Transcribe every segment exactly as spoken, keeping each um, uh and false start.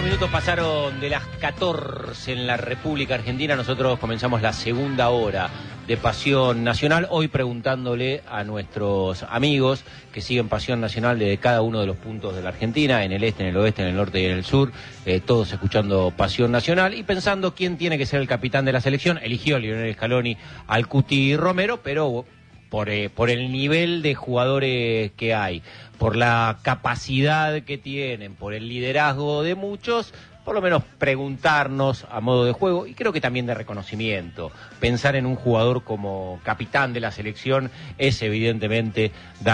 minutos pasaron de las catorce en la República Argentina. Nosotros comenzamos la segunda hora de Pasión Nacional. Hoy preguntándole a nuestros amigos que siguen Pasión Nacional desde cada uno de los puntos de la Argentina, en el este, en el oeste, en el norte y en el sur, eh, todos escuchando Pasión Nacional y pensando quién tiene que ser el capitán de la selección. Eligió Lionel Scaloni al Cuti Romero, pero por, eh, por el nivel de jugadores que hay, por la capacidad que tienen, por el liderazgo de muchos, por lo menos preguntarnos a modo de juego y creo que también de reconocimiento. Pensar en un jugador como capitán de la selección es evidentemente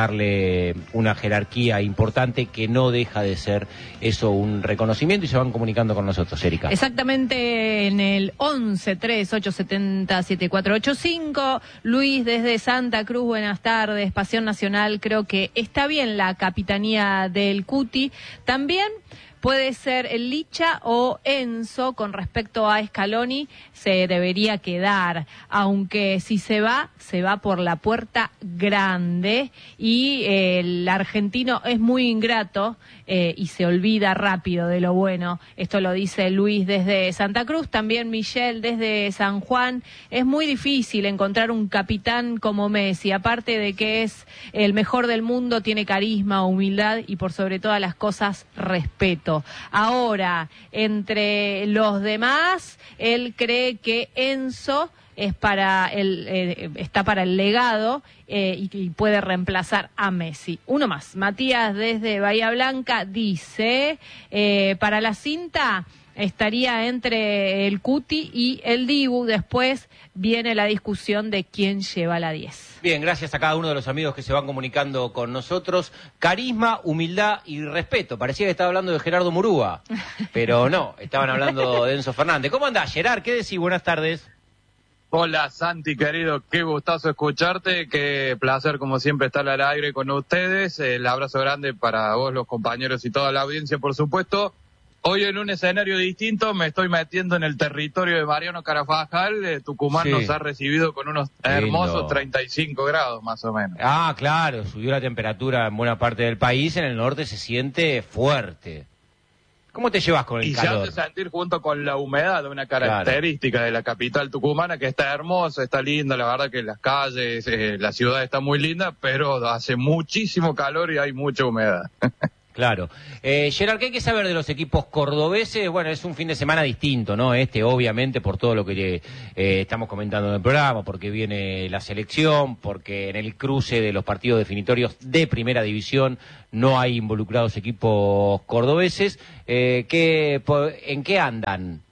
darle una jerarquía importante que no deja de ser eso un reconocimiento y se van comunicando con nosotros, Erika. Exactamente en el once tres ocho siete cero siete cuatro ocho cinco. Luis desde Santa Cruz, buenas tardes. Pasión Nacional, creo que está bien la capitanía del Cuti. También puede ser el Licha o Enzo. Con respecto a Scaloni, se debería quedar, aunque si se va, se va por la puerta grande y eh, el argentino es muy ingrato eh, y se olvida rápido de lo bueno. Esto lo dice Luis desde Santa Cruz, también Michelle desde San Juan. Es muy difícil encontrar un capitán como Messi, aparte de que es el mejor del mundo, tiene carisma, humildad y por sobre todas las cosas, respeto. Ahora, entre los demás, él cree que Enzo es para el, eh, está para el legado eh, y, y puede reemplazar a Messi. Uno más, Matías desde Bahía Blanca dice, eh, para la cinta estaría entre el Cuti y el Dibu. Después viene la discusión de quién lleva la diez. Bien, gracias a cada uno de los amigos que se van comunicando con nosotros. Carisma, humildad y respeto. Parecía que estaba hablando de Gerardo Murúa, pero no, estaban hablando de Enzo Fernández. ¿Cómo andás, Gerard? ¿Qué decís? Buenas tardes. Hola, Santi, querido, qué gustazo escucharte, qué placer como siempre estar al aire con ustedes. El abrazo grande para vos, los compañeros y toda la audiencia, por supuesto. Hoy en un escenario distinto me estoy metiendo en el territorio de Mariano Carafajal. Eh, Tucumán sí nos ha recibido con unos hermosos Lindo. treinta y cinco grados más o menos. Ah, claro, subió la temperatura en buena parte del país, en el norte se siente fuerte. ¿Cómo te llevas con el y calor? Y se hace sentir junto con la humedad, una característica claro. de la capital tucumana, que está hermosa, está linda, la verdad que las calles, eh, la ciudad está muy linda, pero hace muchísimo calor y hay mucha humedad. Claro. Eh, Gerard, ¿qué hay que saber de los equipos cordobeses? Bueno, es un fin de semana distinto, ¿no? Este, obviamente, por todo lo que eh, estamos comentando en el programa, porque viene la selección, porque en el cruce de los partidos definitorios de Primera División no hay involucrados equipos cordobeses. Eh, ¿qué, ¿En qué andan?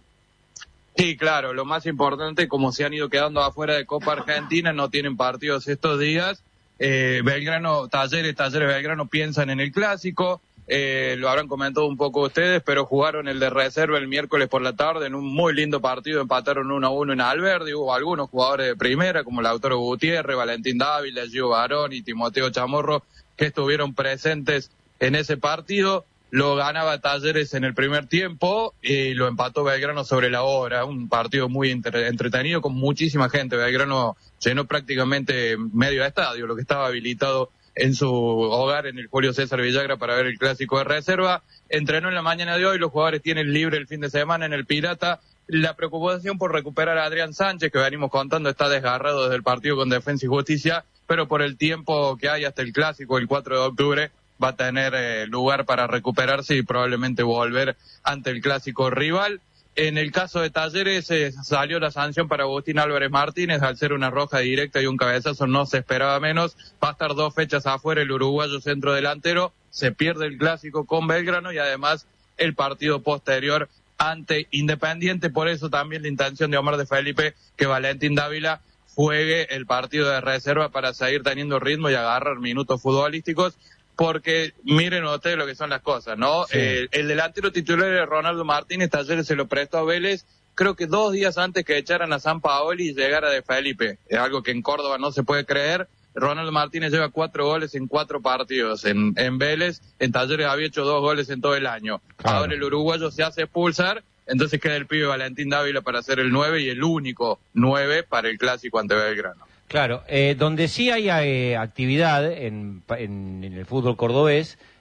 Sí, claro, lo más importante, como se han ido quedando afuera de Copa Argentina, no tienen partidos estos días. Eh, Belgrano, Talleres, Talleres Belgrano piensan en el clásico, eh, lo habrán comentado un poco ustedes, pero jugaron el de reserva el miércoles por la tarde en un muy lindo partido, empataron uno a uno en Alberdi. Hubo algunos jugadores de primera como Lautaro Gutiérrez, Valentín Dávila, Gio Barón y Timoteo Chamorro que estuvieron presentes en ese partido. Lo ganaba Talleres en el primer tiempo y lo empató Belgrano sobre la hora. Un partido muy entre, entretenido con muchísima gente. Belgrano llenó prácticamente medio estadio, lo que estaba habilitado en su hogar en el Julio César Villagra para ver el clásico de reserva. Entrenó en la mañana de hoy, los jugadores tienen libre el fin de semana en el Pirata. La preocupación por recuperar a Adrián Sánchez, que venimos contando, está desgarrado desde el partido con Defensa y Justicia, pero por el tiempo que hay hasta el clásico, el cuatro de octubre, va a tener eh, lugar para recuperarse y probablemente volver ante el clásico rival. En el caso de Talleres eh, salió la sanción para Agustín Álvarez Martínez, al ser una roja directa y un cabezazo no se esperaba menos. Va a estar dos fechas afuera el uruguayo centro delantero, se pierde el clásico con Belgrano y además el partido posterior ante Independiente. Por eso también la intención de Omar de Felipe que Valentín Dávila juegue el partido de reserva para seguir teniendo ritmo y agarrar minutos futbolísticos. Porque miren ustedes lo que son las cosas, ¿no? Sí. Eh, el delantero titular de Ronaldo Martínez, Talleres se lo prestó a Vélez, creo que dos días antes que echaran a Sampaoli y llegara de Felipe. Es algo que en Córdoba no se puede creer. Ronaldo Martínez lleva cuatro goles en cuatro partidos en, en Vélez. En Talleres había hecho dos goles en todo el año. Claro. Ahora el uruguayo se hace expulsar, entonces queda el pibe Valentín Dávila para ser el nueve y el único nueve para el clásico ante Belgrano. Claro, eh, donde sí hay eh, actividad en, en, en el fútbol cordobés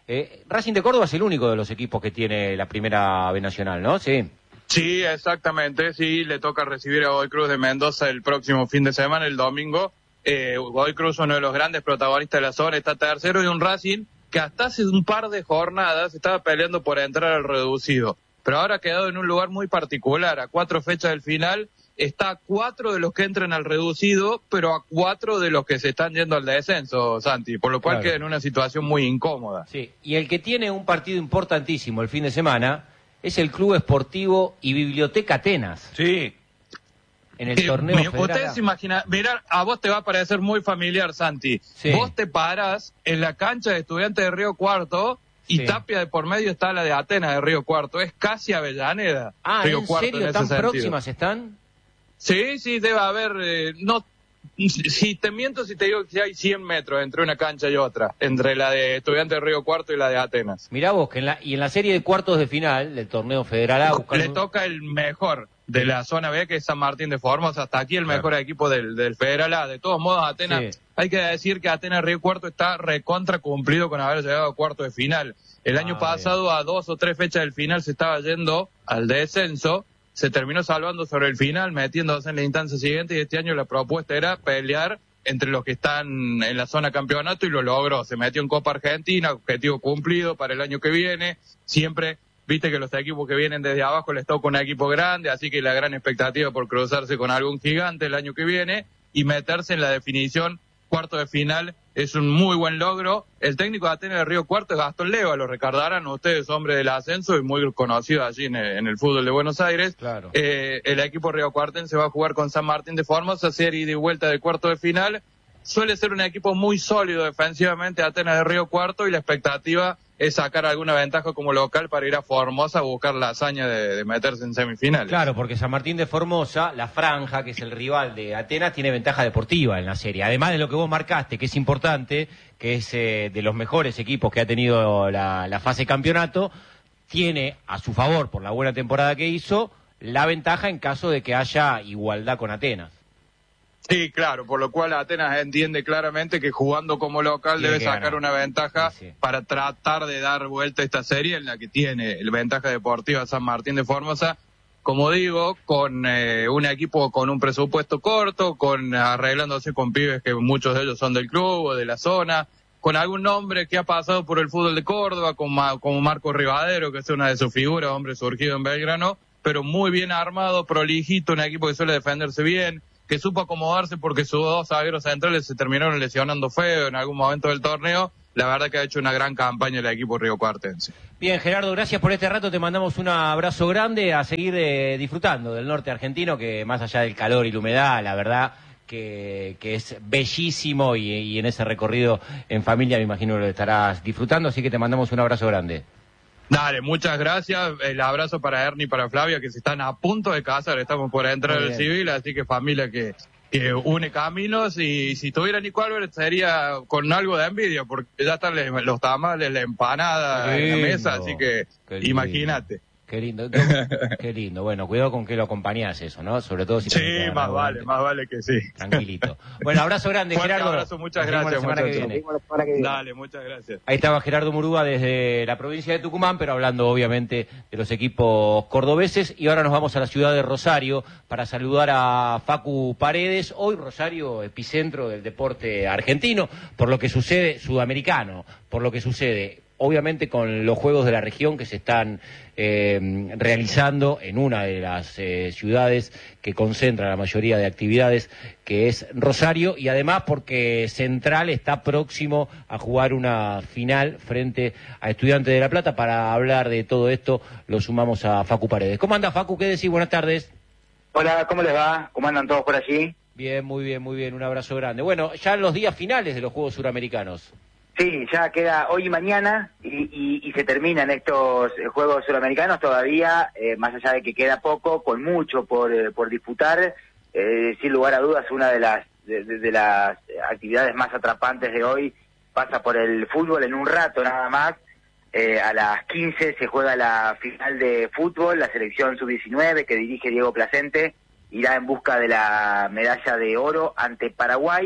Eh, Racing de Córdoba es el único de los equipos que tiene la primera B Nacional, ¿no? Sí. Sí, exactamente, sí, le toca recibir a Godoy Cruz de Mendoza el próximo fin de semana, el domingo. Eh, Godoy Cruz, uno de los grandes protagonistas de la zona, está tercero, y un Racing que hasta hace un par de jornadas estaba peleando por entrar al reducido, pero ahora ha quedado en un lugar muy particular, a cuatro fechas del final, está a cuatro de los que entran al reducido, pero a cuatro de los que se están yendo al descenso, Santi, por lo cual claro. queda en una situación muy incómoda. Sí, y el que tiene un partido importantísimo el fin de semana es el Club Esportivo y Biblioteca Atenas. Sí. En el Eh, torneo me- federal. Ustedes se imaginan, mirá, a vos te va a parecer muy familiar, Santi. Sí. Vos te parás en la cancha de Estudiantes de Río Cuarto y Sí. Tapia de por medio está la de Atenas de Río Cuarto. Es casi Avellaneda. Ah, Río ¿en Cuarto, serio? en ese ¿Tan sentido. próximas están? Sí, sí, debe haber, eh, no, si te miento si te digo que hay cien metros entre una cancha y otra, entre la de Estudiantes de Río Cuarto y la de Atenas. Mirá vos, que en la, y en la serie de cuartos de final del torneo federal A, buscando- Le toca el mejor de la zona B, que es San Martín de Formosa, hasta aquí el Claro. mejor equipo del, del Federal A. De todos modos, Atenas, Sí. hay que decir que Atenas Río Cuarto está recontra cumplido con haber llegado a cuarto de final. El Ah, año pasado, a dos o tres fechas del final, se estaba yendo al descenso, se terminó salvando sobre el final, metiéndose en la instancia siguiente, y este año la propuesta era pelear entre los que están en la zona campeonato, y lo logró. Se metió en Copa Argentina, objetivo cumplido para el año que viene. Siempre, viste que los equipos que vienen desde abajo les toca un equipo grande, así que la gran expectativa por cruzarse con algún gigante el año que viene y meterse en la definición cuarto de final es un muy buen logro. El técnico de Atenas de Río Cuarto es Gastón Leva, lo recordarán ustedes, hombre del ascenso y muy conocido allí en el, en el fútbol de Buenos Aires. Claro. Eh, el equipo riocuartense va a jugar con San Martín de Formosa, serie de vuelta de cuarto de final. Suele ser un equipo muy sólido defensivamente, Atenas de Río Cuarto, y la expectativa es sacar alguna ventaja como local para ir a Formosa a buscar la hazaña de, de meterse en semifinales. Claro, porque San Martín de Formosa, la franja, que es el rival de Atenas, tiene ventaja deportiva en la serie. Además de lo que vos marcaste, que es importante, que es eh, de los mejores equipos que ha tenido la, la fase campeonato, tiene a su favor, por la buena temporada que hizo, la ventaja en caso de que haya igualdad con Atenas. Sí, claro, por lo cual Atenas entiende claramente que jugando como local Tiene debe que sacar ganar. una ventaja Sí, sí. para tratar de dar vuelta a esta serie en la que tiene la ventaja deportiva San Martín de Formosa, como digo, con eh, un equipo con un presupuesto corto, con arreglándose con pibes que muchos de ellos son del club o de la zona, con algún nombre que ha pasado por el fútbol de Córdoba, como, como Marco Rivadero, que es una de sus figuras, hombre surgido en Belgrano, pero muy bien armado, prolijito, un equipo que suele defenderse bien, que supo acomodarse porque sus dos zagueros centrales se terminaron lesionando feo en algún momento del torneo. La verdad que ha hecho una gran campaña el equipo riocuartense. Bien, Gerardo, gracias por este rato, te mandamos un abrazo grande, a seguir eh, disfrutando del norte argentino, que más allá del calor y la humedad, la verdad que, que es bellísimo, y, y en ese recorrido en familia me imagino lo estarás disfrutando, así que te mandamos un abrazo grande. Dale, muchas gracias. El abrazo para Ernie y para Flavia, que se están a punto de casar. Estamos por entrar Muy al bien. civil, así que familia que, que une caminos. Y si tuviera Nico Álvarez sería con algo de envidia, porque ya están le- los tamales, la empanada Qué en la lindo, mesa, así que qué lindo. imagínate. Qué lindo, qué lindo. Bueno, cuidado con que lo acompañás eso, ¿no? Sobre todo si Sí, tenés que más agarrar vale, volante. más vale que sí. Tranquilito. Bueno, abrazo grande, Fuerte Gerardo. abrazo, muchas Nos vemos gracias, la semana que muchachos. viene. Dale, muchas gracias. Ahí estaba Gerardo Murúa desde la provincia de Tucumán, pero hablando obviamente de los equipos cordobeses. Y ahora nos vamos a la ciudad de Rosario para saludar a Facu Paredes. Hoy Rosario, epicentro del deporte argentino, por lo que sucede, sudamericano, por lo que sucede obviamente con los Juegos de la Región que se están eh, realizando en una de las eh, ciudades que concentra la mayoría de actividades, que es Rosario, y además porque Central está próximo a jugar una final frente a Estudiantes de La Plata. Para hablar de todo esto lo sumamos a Facu Paredes. ¿Cómo anda, Facu? ¿Qué decís? Buenas tardes. Hola, ¿cómo les va? ¿Cómo andan todos por allí? Bien, muy bien, muy bien. Un abrazo grande. Bueno, ya en los días finales de los Juegos Suramericanos. Sí, ya queda hoy y mañana y, y, y se terminan estos eh, Juegos Suramericanos todavía, eh, más allá de que queda poco, con mucho por, eh, por disputar. Eh, sin lugar a dudas, una de las, de, de, de las actividades más atrapantes de hoy pasa por el fútbol. En un rato nada más, eh, a las quince se juega la final de fútbol, la selección sub diecinueve que dirige Diego Placente irá en busca de la medalla de oro ante Paraguay.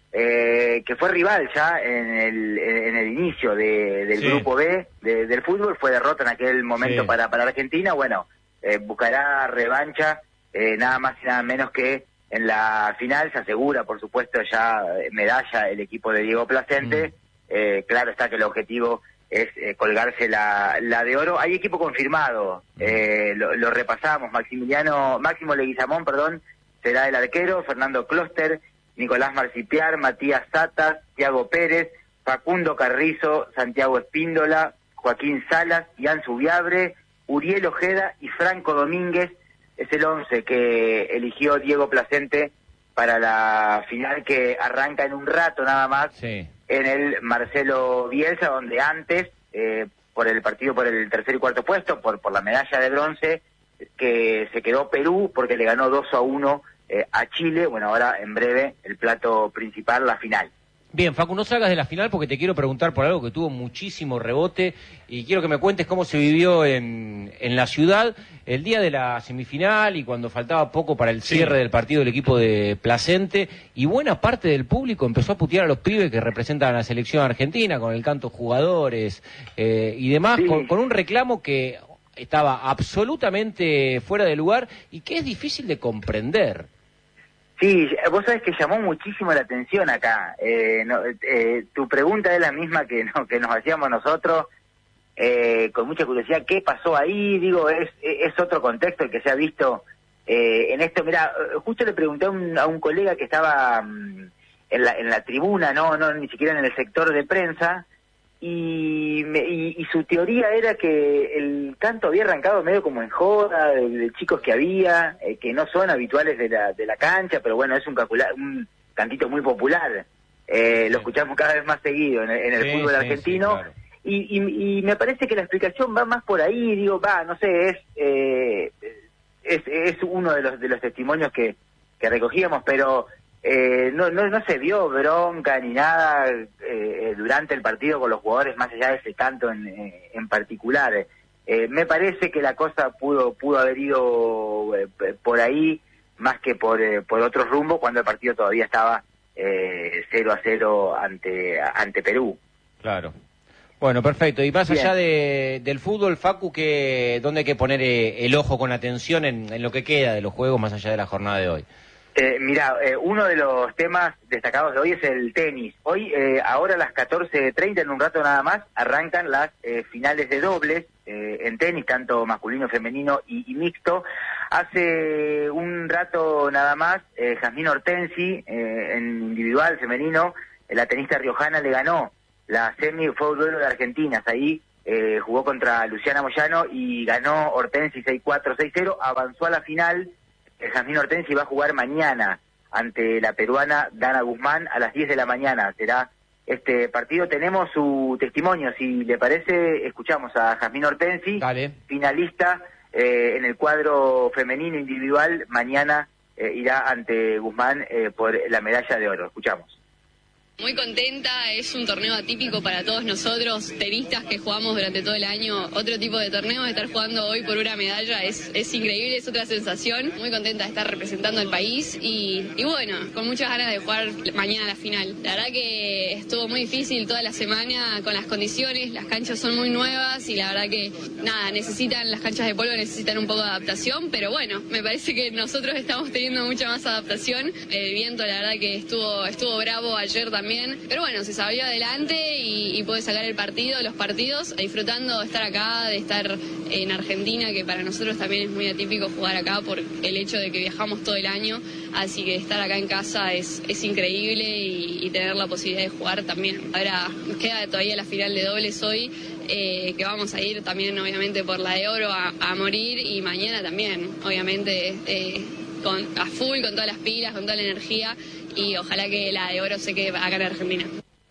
eh, que fue rival ya en el, en el inicio de, del sí. grupo B de, del fútbol, fue derrota en aquel momento sí. para, para Argentina, bueno, eh, buscará revancha, eh, nada más y nada menos que en la final, se asegura por supuesto ya medalla el equipo de Diego Placente, mm. eh, claro está que el objetivo es eh, colgarse la, la de oro. Hay equipo confirmado, mm. eh, lo, lo repasamos, Maximiliano, Máximo Leguizamón, perdón, será el arquero, Fernando Closter, Nicolás Marcipiar, Matías Satas, Thiago Pérez, Facundo Carrizo, Santiago Espíndola, Joaquín Salas, Ian Subiabre, Uriel Ojeda y Franco Domínguez. Es el once que eligió Diego Placente para la final que arranca en un rato nada más sí. en el Marcelo Bielsa, donde antes, eh, por el partido por el tercer y cuarto puesto, por, por la medalla de bronce, que se quedó Perú porque le ganó dos a uno eh, a Chile. Bueno, ahora en breve el plato principal, la final. Bien, Facu, no salgas de la final porque te quiero preguntar por algo que tuvo muchísimo rebote y quiero que me cuentes cómo se vivió en, en la ciudad el día de la semifinal y cuando faltaba poco para el cierre sí. del partido del equipo de Placente, y buena parte del público empezó a putear a los pibes que representan a la selección argentina con el canto jugadores eh, y demás, sí. con, con un reclamo que estaba absolutamente fuera de lugar y que es difícil de comprender. Sí, vos sabés que llamó muchísimo la atención acá. Eh, no, eh, tu pregunta es la misma que, no, que nos hacíamos nosotros, eh, con mucha curiosidad. ¿Qué pasó ahí? Digo, es es otro contexto el que se ha visto eh, en esto. Mira, justo le pregunté a un, a un colega que estaba um, en, la, en la tribuna, no, no ni siquiera en el sector de prensa, y, me, y, y su teoría era que el canto había arrancado medio como en joda, de, de chicos que había, eh, que no son habituales de la, de la cancha, pero bueno, es un, calcula, un cantito muy popular, eh, sí. lo escuchamos cada vez más seguido en el, en el sí, fútbol sí, argentino, sí, claro. y, y, y me parece que la explicación va más por ahí, digo, va, no sé, es, eh, es, es uno de los, de los testimonios que, que recogíamos, pero... Eh, no, no no se vio bronca ni nada eh, durante el partido con los jugadores, más allá de ese canto en, eh, en particular. Eh, me parece que la cosa pudo pudo haber ido eh, por ahí más que por eh, por otro rumbo, cuando el partido todavía estaba eh, cero a cero ante ante Perú. Claro. Bueno, perfecto. Y más Bien. allá de, del fútbol, Facu, que ¿dónde hay que poner eh, el ojo con atención en, en lo que queda de los juegos más allá de la jornada de hoy? Eh, mira, eh, uno de los temas destacados de hoy es el tenis. Hoy, eh, ahora a las catorce treinta, en un rato nada más, arrancan las eh, finales de dobles eh, en tenis, tanto masculino, femenino y, y mixto. Hace un rato nada más, eh, Jazmín Hortensi, eh, en individual, femenino, eh, la tenista riojana le ganó la semi, fue un duelo de argentinas. Ahí eh, jugó contra Luciana Moyano y ganó Hortensi seis cuatro, seis cero, avanzó a la final. El Jazmín Hortensi va a jugar mañana ante la peruana Dana Guzmán a las diez de la mañana. Será este partido. Tenemos su testimonio, si le parece, escuchamos a Jazmín Hortensi, Dale. finalista eh, en el cuadro femenino individual. Mañana eh, irá ante Guzmán eh, por la medalla de oro. Escuchamos. Muy contenta, es un torneo atípico para todos nosotros, tenistas que jugamos durante todo el año otro tipo de torneos. Estar jugando hoy por una medalla es, es increíble, es otra sensación. Muy contenta de estar representando al país y, y bueno, con muchas ganas de jugar mañana la final. La verdad que estuvo muy difícil toda la semana con las condiciones, las canchas son muy nuevas y la verdad que nada, necesitan, las canchas de polvo necesitan un poco de adaptación, pero bueno, me parece que nosotros estamos teniendo mucha más adaptación. El viento la verdad que estuvo, estuvo bravo ayer también. Pero bueno, se salió adelante y, y pude sacar el partido, los partidos, disfrutando de estar acá, de estar en Argentina, que para nosotros también es muy atípico jugar acá por el hecho de que viajamos todo el año, así que estar acá en casa es, es increíble y, y tener la posibilidad de jugar también. Ahora nos queda todavía la final de dobles hoy, eh, que vamos a ir también obviamente por la de oro a, a morir, y mañana también, obviamente, eh, con, a full, con todas las pilas, con toda la energía, y ojalá que la de oro se quede acá en Argentina.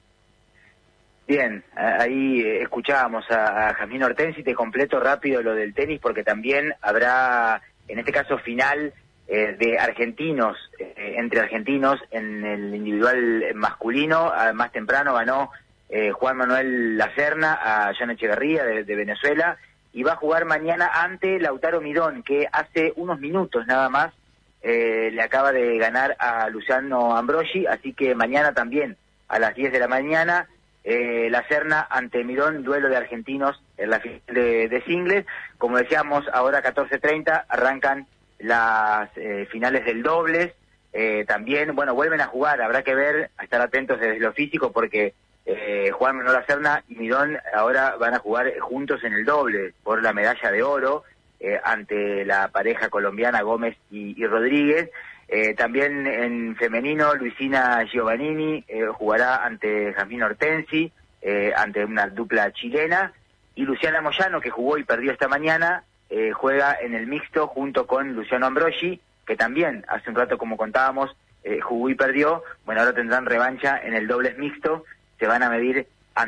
Bien, ahí escuchábamos a, a Jazmín Hortensi. Te completo rápido lo del tenis porque también habrá, en este caso, final eh, de argentinos, eh, entre argentinos en el individual masculino. Más temprano ganó eh, Juan Manuel Lacerna a Jan Echeverría de, de Venezuela, y va a jugar mañana ante Lautaro Mirón, que hace unos minutos nada más eh, le acaba de ganar a Luciano Ambrogi, así que mañana también a las diez de la mañana, eh, la Serna ante Mirón, duelo de argentinos en la final de, de singles. Como decíamos, ahora catorce treinta arrancan las eh, finales del dobles. Eh, también, bueno, vuelven a jugar, habrá que ver, a estar atentos desde lo físico, porque eh, Juan Manuel Lacerna y Mirón ahora van a jugar juntos en el doble por la medalla de oro eh, ante la pareja colombiana Gómez y, y Rodríguez. Eh, también en femenino, Luisina Giovannini eh, jugará ante Jasmine Hortensi, eh, ante una dupla chilena, y Luciana Moyano, que jugó y perdió esta mañana, eh, juega en el mixto junto con Luciano Ambrogi, que también hace un rato, como contábamos, eh, jugó y perdió. Bueno, ahora tendrán revancha en el dobles mixto, se van a medir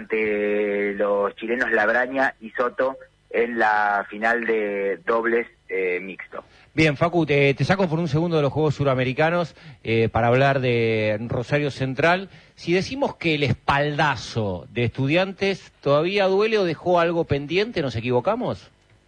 ante los chilenos Labraña y Soto en la final de dobles eh, mixto. Bien, Facu, te, te saco por un segundo de los Juegos Suramericanos eh, para hablar de Rosario Central. Si decimos que el espaldazo de Estudiantes todavía duele o dejó algo pendiente, ¿nos equivocamos?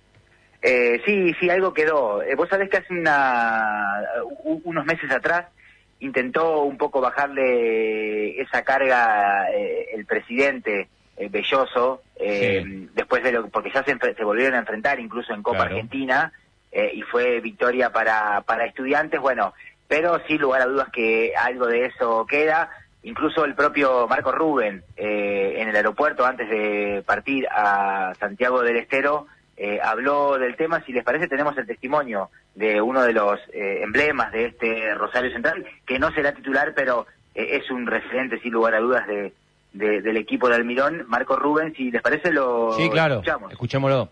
Eh, sí, sí, algo quedó. Eh, vos sabés que hace una, u, unos meses atrás intentó un poco bajarle esa carga eh, el presidente eh, Belloso, eh, sí. después de lo porque ya se, se volvieron a enfrentar incluso en Copa claro. Argentina, eh, y fue victoria para, para Estudiantes, bueno, pero sin lugar a dudas que algo de eso queda. Incluso el propio Marco Rubén, eh, en el aeropuerto antes de partir a Santiago del Estero, Eh, habló del tema. Si les parece, tenemos el testimonio de uno de los eh, emblemas de este Rosario Central, que no será titular, pero eh, es un referente sin lugar a dudas de, de del equipo de Almirón, Marco Rubén. Si les parece, lo sí, claro. escuchamos. Escuchémoslo.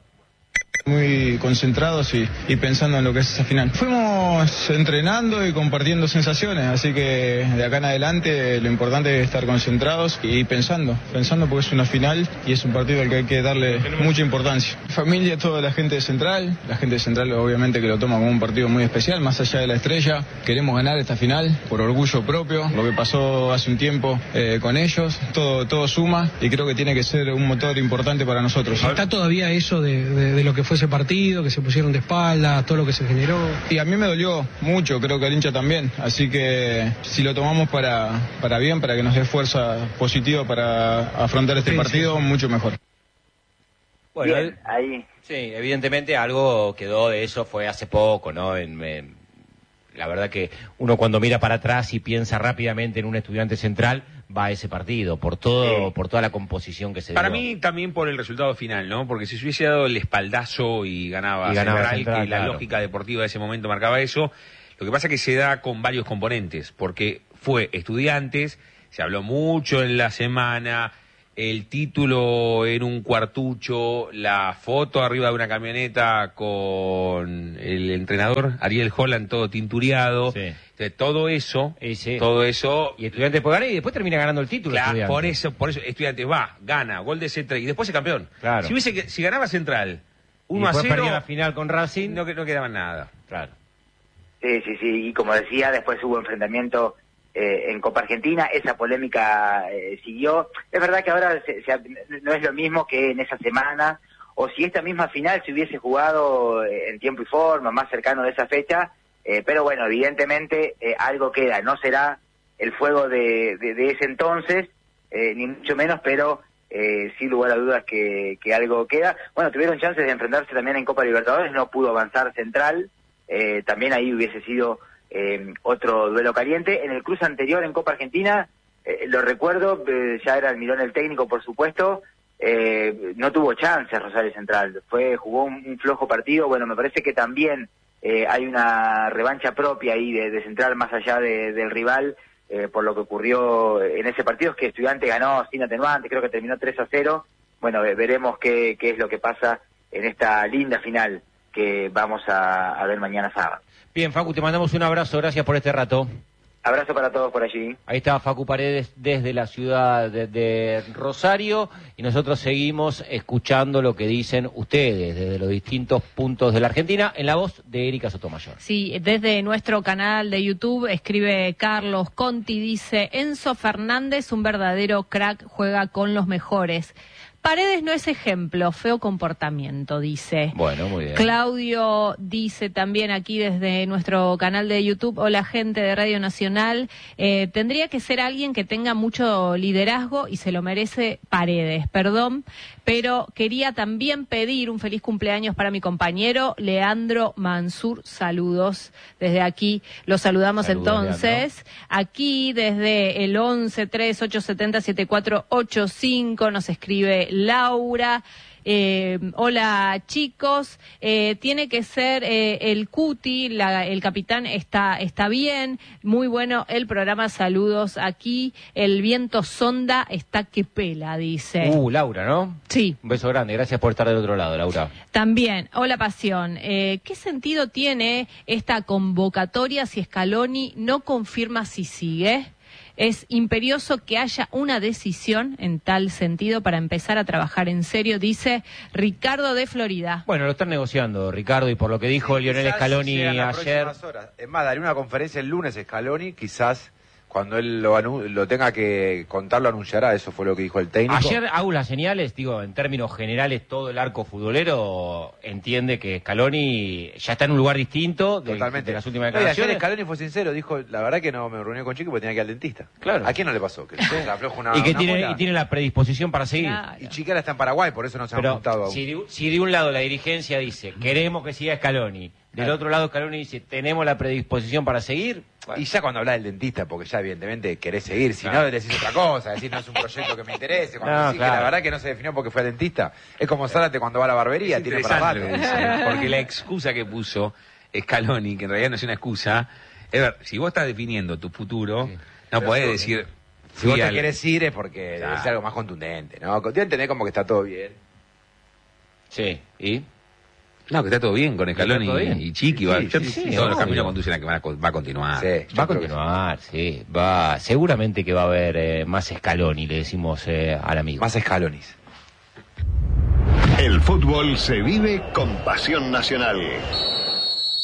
Muy concentrados y, y pensando en lo que es esa final. Fuimos entrenando y compartiendo sensaciones, así que de acá en adelante lo importante es estar concentrados y pensando, pensando porque es una final y es un partido al que hay que darle mucha importancia. Familia, toda la gente de Central, la gente de Central obviamente que lo toma como un partido muy especial, más allá de la estrella. Queremos ganar esta final por orgullo propio, lo que pasó hace un tiempo eh, con ellos, todo, todo suma y creo que tiene que ser un motor importante para nosotros. ¿Está todavía eso de, de, de lo que fue ese partido, que se pusieron de espalda, todo lo que se generó? Y a mí me dolió mucho, creo que al hincha también, así que si lo tomamos para, para bien, para que nos dé fuerza positiva para afrontar este sí, partido, sí. mucho mejor. Bueno, bien, ahí. Sí, evidentemente algo quedó de eso, fue hace poco, ¿no? En, en, la verdad que uno cuando mira para atrás y piensa rápidamente en un Estudiante Central, va a ese partido, por todo, sí. por toda la composición que se Para dio. mí también por el resultado final, ¿no? Porque si se hubiese dado el espaldazo y ganaba, y ganaba Central, Central, que la claro. lógica deportiva de ese momento marcaba eso, lo que pasa es que se da con varios componentes, porque fue Estudiantes, se habló mucho en la semana, el título en un cuartucho, la foto arriba de una camioneta con el entrenador Ariel Holland todo tinturiado, sí. Entonces, todo eso, sí. todo eso, y Estudiantes puede ganar y después termina ganando el título. Claro, por eso, por eso Estudiantes va, gana, gol de Central y después es campeón. Claro. Si hubiese, si ganaba Central uno a cero, perdía la final con Racing, no, no quedaba nada. Claro. Sí, sí, sí, y como decía, después hubo enfrentamiento Eh, en Copa Argentina, esa polémica eh, siguió. Es verdad que ahora se, se, no es lo mismo que en esa semana, o si esta misma final se hubiese jugado eh, en tiempo y forma, más cercano de esa fecha, eh, pero bueno, evidentemente eh, algo queda, no será el fuego de, de, de ese entonces, eh, ni mucho menos, pero eh, sin lugar a dudas que, que algo queda. Bueno, tuvieron chances de enfrentarse también en Copa Libertadores, no pudo avanzar Central, eh, también ahí hubiese sido Eh, otro duelo caliente. En el cruce anterior en Copa Argentina, eh, lo recuerdo, eh, ya era Almirón el técnico, por supuesto, eh, no tuvo chance Rosario Central, fue jugó un, un flojo partido. Bueno, me parece que también eh, hay una revancha propia ahí de, de Central, más allá de, del rival, eh, por lo que ocurrió en ese partido, es que Estudiante ganó sin atenuante, creo que terminó tres a cero. Bueno, eh, veremos qué, qué es lo que pasa en esta linda final que vamos a, a ver mañana sábado. Bien, Facu, te mandamos un abrazo, gracias por este rato. Abrazo para todos por allí. Ahí está Facu Paredes desde la ciudad de, de Rosario y nosotros seguimos escuchando lo que dicen ustedes desde los distintos puntos de la Argentina en la voz de Erika Sotomayor. Sí, desde nuestro canal de YouTube escribe Carlos Conti, dice Enzo Fernández, un verdadero crack, juega con los mejores. Paredes no es ejemplo, feo comportamiento, dice. Bueno, muy bien. Claudio dice también aquí desde nuestro canal de YouTube, hola gente de Radio Nacional, eh, tendría que ser alguien que tenga mucho liderazgo y se lo merece Paredes, perdón, pero quería también pedir un feliz cumpleaños para mi compañero Leandro Mansur, saludos desde aquí, los saludamos Saludos, entonces, Leandro. Aquí desde el once tres ocho siete cero siete cuatro ocho cinco nos escribe Laura. Eh, hola chicos, eh, tiene que ser eh, el Cuti, la, el capitán está está bien, muy bueno el programa, saludos aquí, el viento sonda está que pela, dice. Uh, Laura, ¿no? Sí. Un beso grande, gracias por estar del otro lado, Laura. También, hola Pasión, eh, ¿qué sentido tiene esta convocatoria si Scaloni no confirma si sigue? Es imperioso que haya una decisión en tal sentido para empezar a trabajar en serio, dice Ricardo de Florida. Bueno, lo están negociando, Ricardo, y por lo que dijo Sí, Lionel quizás Scaloni llegan las ayer... próximas horas. Es más, daré una conferencia el lunes Scaloni, quizás cuando él lo, anu- lo tenga que contar lo anunciará, eso fue lo que dijo el técnico. Ayer hago las señales, digo, en términos generales, todo el arco futbolero entiende que Scaloni ya está en un lugar distinto de, Totalmente. de las últimas No, y ayer declaraciones. Scaloni fue sincero, dijo, la verdad que no me reuní con Chiqui porque tenía que ir al dentista. Claro. ¿A quién no le pasó? Que se afloja una, y que una tiene, muela. y tiene la predisposición para seguir. Claro. Y Chiquera está en Paraguay, por eso no se han Pero juntado aún. si de, si de un lado la dirigencia dice, queremos que siga Scaloni, del Claro. otro lado Scaloni dice, tenemos la predisposición para seguir... bueno. Y ya cuando hablas del dentista, porque ya evidentemente querés seguir, si Claro. no decís otra cosa, decís no es un proyecto que me interese, cuando No, decís claro. que la verdad que no se definió porque fue al dentista, es como Zárate cuando va a la barbería, Es tiene para interesante rato. lo que dice, porque la excusa que puso Scaloni, que en realidad no es una excusa, es ver, si vos estás definiendo tu futuro, Sí. no Pero podés eso, decir... Si vos fui te al- querés ir es porque Claro. es algo más contundente, ¿no? Debe entender como que está todo bien. Sí, ¿y? No, que está todo bien con Scaloni todo bien. y Chiqui. Sí, va, sí, yo- sí, todos los obvio. caminos conducen a que va a, co- va a continuar. Sí, yo Va a creo que continuar, sí. Va, seguramente que va a haber eh, más Scaloni, le decimos eh, al sí. amigo. Más Scalonis. El fútbol se vive con pasión nacional.